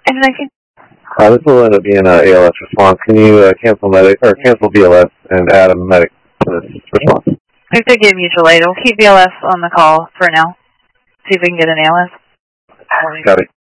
And I think this will end up being an ALS response. Can you cancel medic or cancel BLS and add a medic to this response? Victor gave mutual aid. We'll keep BLS on the call for now. See if we can get an ALS. Got it.